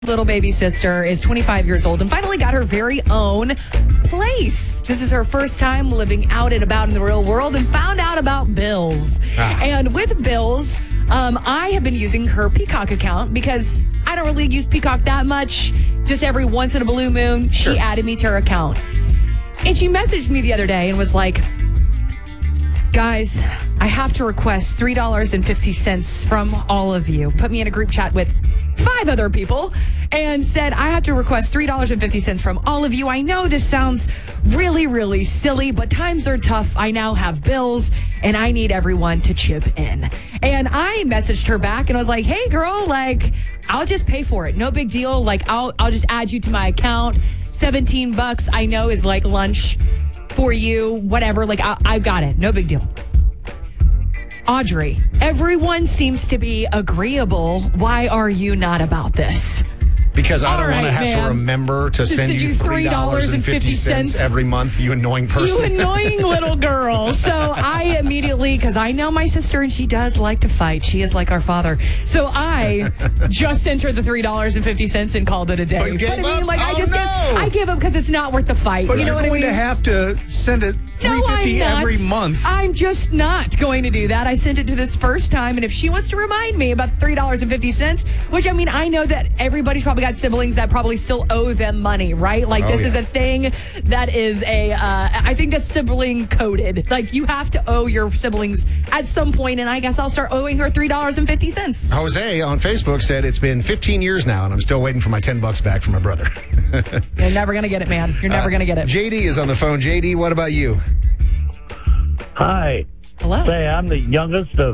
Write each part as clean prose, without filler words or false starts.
little baby sister is 25 years old and finally got her very own place. This is her first time living out and about in the real world and found out about Bills. And with Bills, I have been using her Peacock account because I don't really use Peacock that much. Just every once in a blue moon, she added me to her account. And she messaged me the other day and was like, guys, I have to request $3.50 from all of you. Put me in a group chat with 5 other people and said, I have to request $3.50 from all of you. I know this sounds really, really silly, but times are tough. I now have bills and I need everyone to chip in. And I messaged her back and I was like, hey girl, like, I'll just pay for it. No big deal. Like, I'll just add you to my account. $17 I know is like lunch for you, whatever. Like, I've got it. No big deal. Audrey, everyone seems to be agreeable. Why are you not about this? Because I don't want to have to remember to send you $3.50 every month, you annoying person. You annoying little girl. So I immediately, because I know my sister and she does like to fight. She is like our father. So I just sent her the $3.50 and called it a day. But you gave up? I give up because it's not worth the fight. But you know you're what going I mean? to have to send it $3.50 every month. I'm just not going to do that. I sent it to this first time, and if she wants to remind me about $3.50, which, I mean, I know that everybody's probably got siblings that probably still owe them money, right? Like, this is a thing that is I think that's sibling coded. Like, you have to owe your siblings at some point, and I guess I'll start owing her $3.50. Jose on Facebook said it's been 15 years now, and I'm still waiting for my $10 back from my brother. You're never going to get it, man. You're never going to get it. JD is on the phone. JD, what about you? Hi. Hello. Say, I'm the youngest of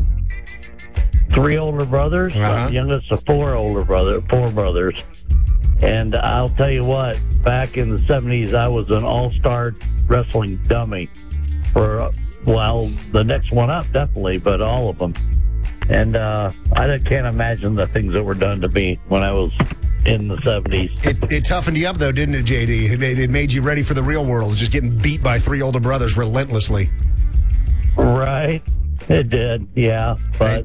3 older brothers. I'm the youngest of 4 brothers. And I'll tell you what, back in the 70s, I was an all-star wrestling dummy for, well, the next one up, definitely, but all of them. And I can't imagine the things that were done to me when I was in the 70s. It toughened you up, though, didn't it, JD? It made you ready for the real world, just getting beat by 3 older brothers relentlessly. Right. It did, yeah. But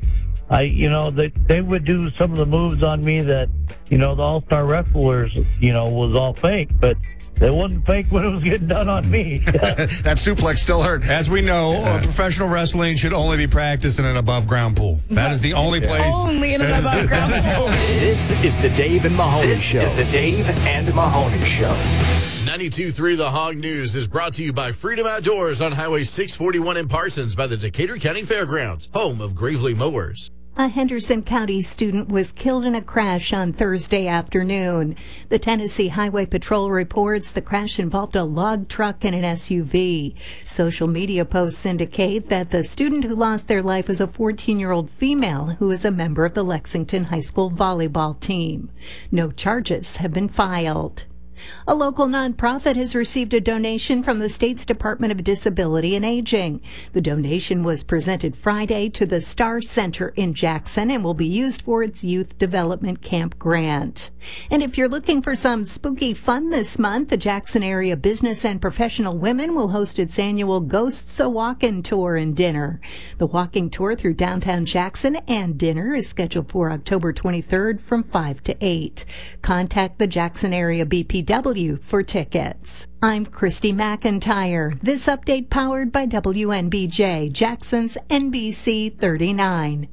they would do some of the moves on me that, the all-star wrestlers, was all fake, but it wasn't fake when it was getting done on me. That suplex still hurt. As we know, professional wrestling should only be practiced in an above-ground pool. That is the only place. Only in an above-ground pool. This is the Dave and Mahoney Show. This is the Dave and Mahoney Show. 92.3 The Hog News is brought to you by Freedom Outdoors on Highway 641 in Parsons by the Decatur County Fairgrounds, home of Gravely Mowers. A Henderson County student was killed in a crash on Thursday afternoon. The Tennessee Highway Patrol reports the crash involved a log truck and an SUV. Social media posts indicate that the student who lost their life was a 14-year-old female who is a member of the Lexington High School volleyball team. No charges have been filed. A local nonprofit has received a donation from the state's Department of Disability and Aging. The donation was presented Friday to the Star Center in Jackson and will be used for its Youth Development Camp grant. And if you're looking for some spooky fun this month, the Jackson area Business and Professional Women will host its annual Ghosts A Walkin' Tour and Dinner. The walking tour through downtown Jackson and dinner is scheduled for October 23rd from 5 to 8. Contact the Jackson area BPW for tickets. I'm Christy McIntyre. This update powered by WNBJ, Jackson's NBC 39.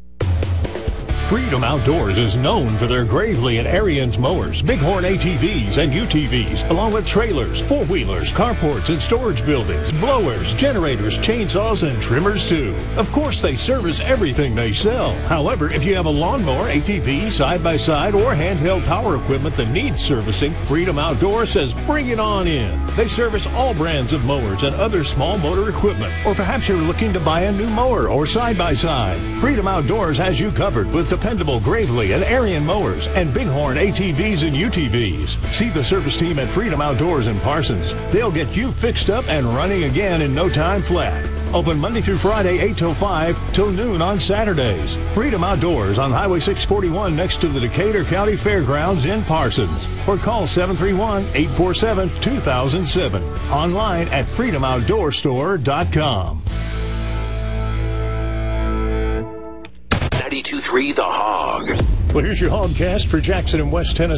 Freedom Outdoors is known for their Gravely and Ariens mowers, Bighorn ATVs and UTVs, along with trailers, four-wheelers, carports and storage buildings, blowers, generators, chainsaws, and trimmers too. Of course, they service everything they sell. However, if you have a lawnmower, ATV, side-by-side, or handheld power equipment that needs servicing, Freedom Outdoors says bring it on in. They service all brands of mowers and other small motor equipment. Or perhaps you're looking to buy a new mower or side-by-side. Freedom Outdoors has you covered with dependable Gravely and Ariens mowers and Bighorn ATVs and UTVs. See the service team at Freedom Outdoors in Parsons. They'll get you fixed up and running again in no time flat. Open Monday through Friday, 8 till 5, till noon on Saturdays. Freedom Outdoors on Highway 641 next to the Decatur County Fairgrounds in Parsons. Or call 731-847-2007. Online at freedomoutdoorstore.com. 92.3 The Hog. Well, here's your Hogcast for Jackson and West Tennessee.